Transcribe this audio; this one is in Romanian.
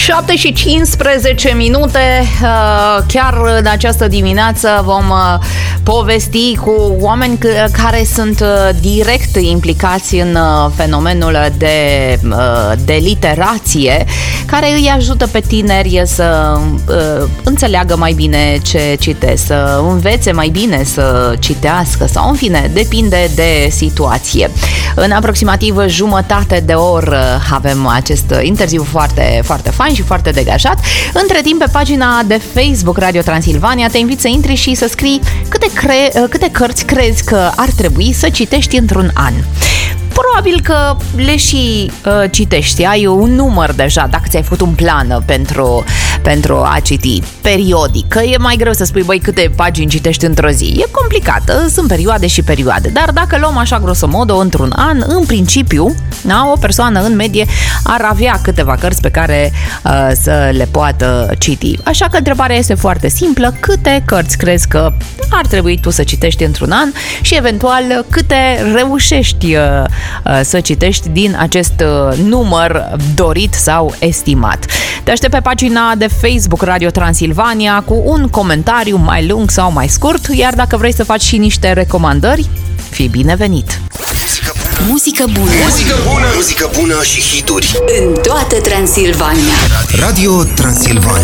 7:15. Chiar în această dimineață vom povesti cu oameni care sunt direct implicați în fenomenul de literație, care îi ajută pe tineri să înțeleagă mai bine ce citesc, să învețe mai bine să citească sau, în fine, depinde de situație. În aproximativ jumătate de oră avem acest interviu foarte, foarte fain și foarte degajat. Între timp, pe pagina de Facebook Radio Transilvania te invit să intri și să scrii câte cărți crezi că ar trebui să citești într-un an. Probabil că le și citești, ai un număr deja, dacă ți-ai făcut un plan pentru a citi periodic, că e mai greu să spui, băi, câte pagini citești într-o zi. E complicată, sunt perioade și perioade, dar dacă luăm așa grosomodo într-un an, în principiu, o persoană în medie ar avea câteva cărți pe care să le poată citi. Așa că întrebarea este foarte simplă: câte cărți crezi că ar trebui tu să citești într-un an și eventual câte reușești să citești din acest număr dorit sau estimat. Te aștept pe pagina de Facebook Radio Transilvania cu un comentariu mai lung sau mai scurt, iar dacă vrei să faci și niște recomandări, fii binevenit! Muzică bună. Muzică bună. Muzică bună și hituri în toată Transilvania. Radio Transilvania.